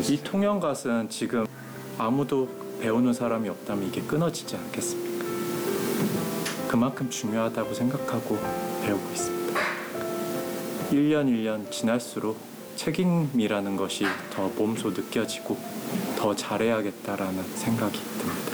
이 통영갓은 지금 아무도 배우는 사람이 없다면 이게 끊어지지 않겠습니까? 그만큼 중요하다고 생각하고 배우고 있습니다. 1년 1년 지날수록 책임이라는 것이 더 몸소 느껴지고 더 잘해야겠다라는 생각이 듭니다.